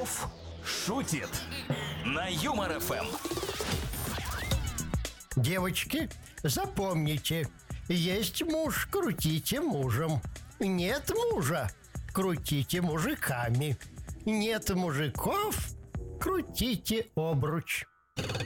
Попов шутит на Юмор ФМ. Девочки, запомните, есть муж, крутите мужем. Нет мужа, крутите мужиками. Нет мужиков, крутите обруч.